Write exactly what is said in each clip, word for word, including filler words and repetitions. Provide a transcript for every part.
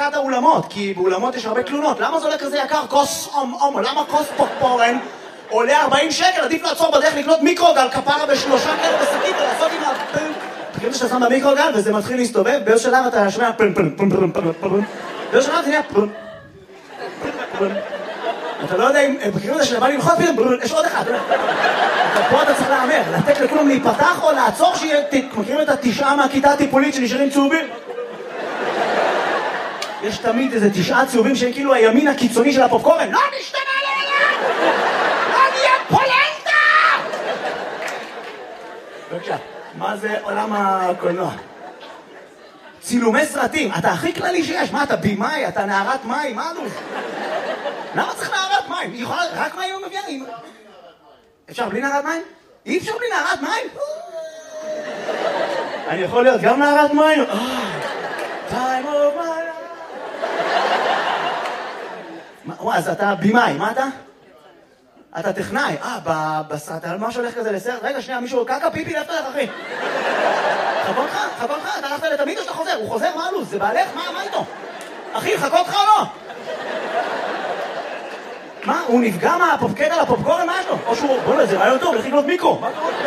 באחד האולמות, כי באולמות יש הרבה תלונות. למה זה עולה כזה יקר? כוס אומו, למה כוס פופקורן עולה ארבעים שקל? עדיף לעצור בדרך לקנות מיקרוגל כפרה בשלושה כאלה בשקית ולעשות עם הפן. תקראו שאתה שם במיקרוגל וזה מתחיל להסתובב, באיזו שלב אתה שומע פן פן פן פן פן פן. באיזו שלב זה נהיה פן פן. אתה לא יודע אם בקריאות הזה שבא ללחוץ פתאום, יש עוד אחד. פה אתה צריך להאמר, לתת לכולם להיפתח או לעצור שיהיה, מכירים את התשעה מהכיתה הטיפולית שנשארים צהובים? יש תמיד איזה תשעה צהובים שהם כאילו הימין הקיצוני של הפופקורן. לא נשתנה לעולם! לא נהיה פולנטה! בבקשה, מה זה עולם הקולנוע? צילומי סרטים, אתה הכי כללי שיש. מה, אתה בימאי? אתה נערת מים? מה אלוף? למה צריך נערת מים? היא יכולה, רק מים הוא מביאה? אפשר בלי נערת מים? אי אפשר בלי נערת מים? אני יכול להיות גם נערת מים? time of my life. אז אתה בימאי, מה אתה? אתה טכנאי. אה, בסרט, על מה שהולך כזה לסרט? רגע, שנייה, מישהו קקה פיפי, לאפת לך, אחי. חכו אותך, חכו אותך, אתה הלכת לתמיד או שאתה חוזר? הוא חוזר, מה אלוף? זה בעלך? מה איתו? אחי, חכו אותך או לא? מה? הוא נפגע מהפופקט על הפופקורן? מה יש לו? או שהוא... בוא נראה, זה רעיון טוב, לך לקנות מיקרו. מה קורה?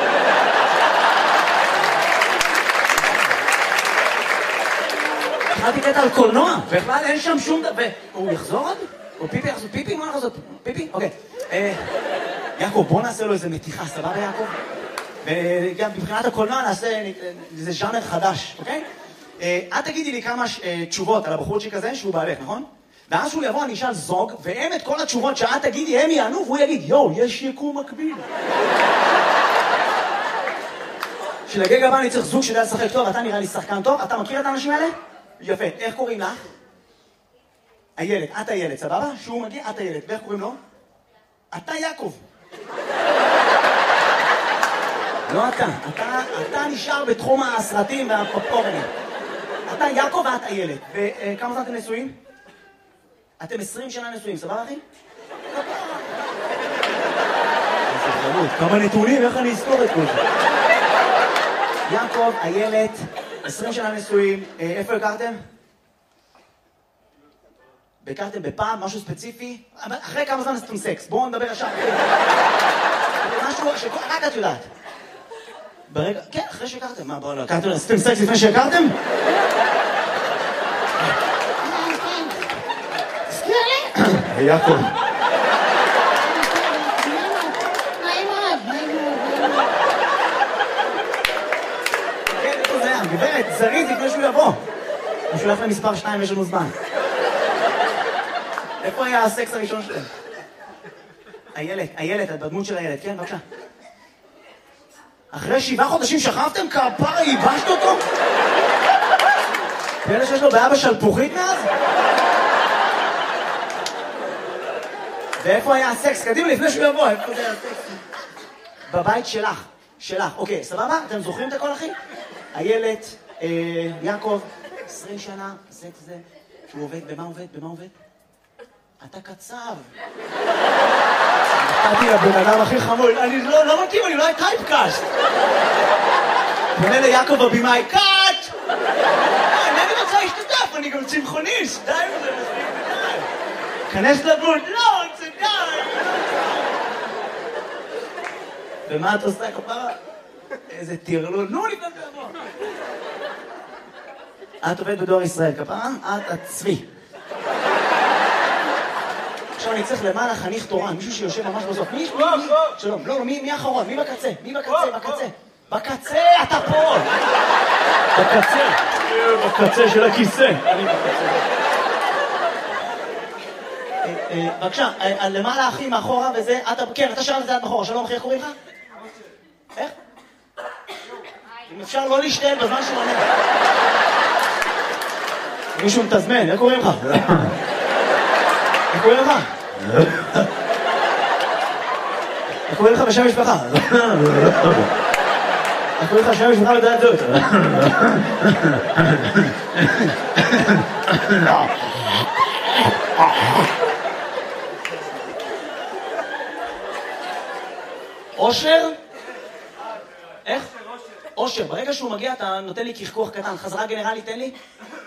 התחלתי קטע על קולנוע, בכלל אין שם שום דבר... הוא יחזור עוד? או פיפי יחזור? פיפי? מה יחזור? פיפי? אוקיי. יעקב, בוא נעשה לו איזה מתיחה, סבבה יעקב? וגם מבחינת הקולנוע נעשה איזה ז'אנר חדש, אוקיי? את תגידי לי כמה תשובות על הבחורצ'יק הזה שהוא בעלך, נכון? ואז שהוא יבוא, אני אשאל זוג, והם את כל התשובות שאת תגידי, הם יענו, והוא יגיד, יואו, יש יקום מקביל. שלגג הבא אני צריך זוג שידע לשחק טוב, אתה נראה לי שחקן טוב, אתה מכיר את האנשים האלה? יפה, איך קוראים לך? הילד, את הילד, סבבה? שהוא מגיע, את הילד, ואיך קוראים לו? אתה יעקב. לא אתה, אתה, אתה נשאר בתחום הסרטים והפופקורנים. אתה יעקב ואת הילד. וכמה זמן אתם נשואים? אתם עשרים שנה נשואים, סבבה אחי? כמה נתונים, איך אני אזכור את כל זה? יעקב, הילד, עשרים שנה נשואים, איפה הכרתם? הכרתם בפעם, משהו ספציפי? אחרי כמה זמן עשיתם סקס? בואו נדבר ישר. משהו שרק את יודעת. ברגע, כן, אחרי שהכרתם. מה, בואו לא, הכרתם, עשיתם סקס לפני שהכרתם? יעקב. כן, איפה זה היה? גברת, זריז לפני שהוא יבוא. הוא שולח למספר שתיים, יש לנו זמן. איפה היה הסקס הראשון שלהם? הילד, הילד, את בדמות של הילד, כן, בבקשה. אחרי שבעה חודשים שכבתם? כפרה, ייבשת אותו? ואלה שיש לו בעיה בשלפוחית מאז? ואיפה היה הסקס? קדימה, לפני שהוא יבוא, איפה זה היה הסקס? בבית שלך, שלך. אוקיי, סבבה? אתם זוכרים את הכל, אחי? הילד, יעקב, עשרים שנה, הסקס זה, שהוא עובד, במה עובד? במה עובד? אתה קצב. נתתי לבן אדם הכי חמוד, אני לא מכיר, אני לא היה טייפקאסט. פונה ליעקב הבימאי, קאט! אני רוצה להשתתף, אני גם צמחוניסט, די וזה מספיק ודי. כנס לדמות, לא, זה די. ומה את עושה, כפרה? איזה תירלול, נו, לפני תבוא. את עובדת בדואר ישראל, כפרה? את הצבי. עכשיו אני צריך למעלה חניך תורן, מישהו שיושב ממש בסוף. מי? מי? שלום. לא, מי האחרון? מי בקצה? מי בקצה? בקצה. בקצה, אתה פה! בקצה. בקצה של הכיסא. אני בקצה. בבקשה, למעלה אחי מאחורה וזה, כן, אתה שלם וזה עד מאחורה. שלום אחי, איך קוראים לך? איך? אם אפשר לא להשתעל בזמן שהוא עונה. מישהו מתזמן, איך קוראים לך? איך קוראים לך? איך קוראים לך בשם משפחה? איך קוראים לך בשם משפחה לדעת זאת? אושר? איך? אושר, ברגע שהוא מגיע אתה נותן לי כחכוח קטן, חזרה גנרלית תן לי?